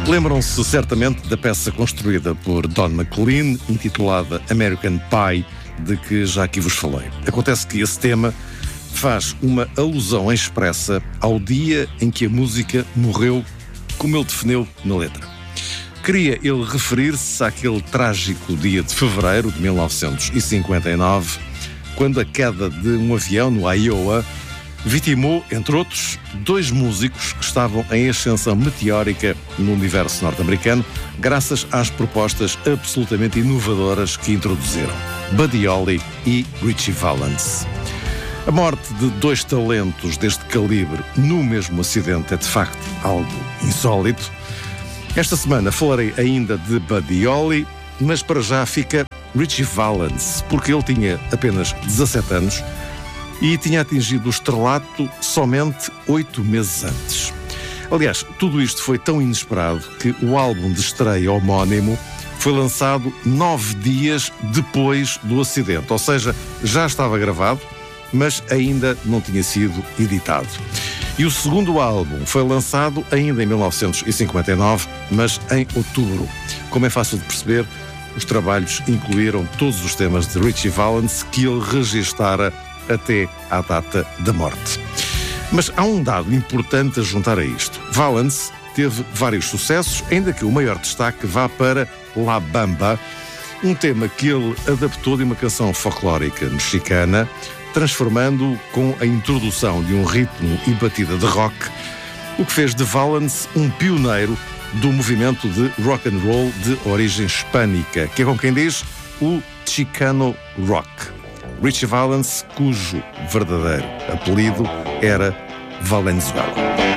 Lembram-se certamente da peça construída por Don McLean, intitulada American Pie, de que já aqui vos falei. Acontece que esse tema faz uma alusão expressa ao dia em que a música morreu, como ele definiu na letra. Queria ele referir-se àquele trágico dia de fevereiro de 1959, quando a queda de um avião no Iowa vitimou, entre outros, 2 músicos que estavam em ascensão meteórica no universo norte-americano, graças às propostas absolutamente inovadoras que introduziram: Buddy Holly e Ritchie Valens. A morte de 2 talentos deste calibre no mesmo acidente é, de facto, algo insólito. Esta semana falarei ainda de Buddy Holly, mas para já fica Ritchie Valens, porque ele tinha apenas 17 anos e tinha atingido o estrelato somente 8 meses antes. Aliás, tudo isto foi tão inesperado que o álbum de estreia homónimo foi lançado 9 dias depois do acidente, ou seja, já estava gravado, mas ainda não tinha sido editado. E o segundo álbum foi lançado ainda em 1959, mas em outubro. Como é fácil de perceber, os trabalhos incluíram todos os temas de Ritchie Valens que ele registara até à data da morte. Mas há um dado importante a juntar a isto. Valens teve vários sucessos, ainda que o maior destaque vá para La Bamba, um tema que ele adaptou de uma canção folclórica mexicana, transformando com a introdução de um ritmo e batida de rock, o que fez de Valens um pioneiro do movimento de rock and roll de origem hispânica, que é, como quem diz, o Chicano Rock. Ritchie Valens, cujo verdadeiro apelido era Valenzuela.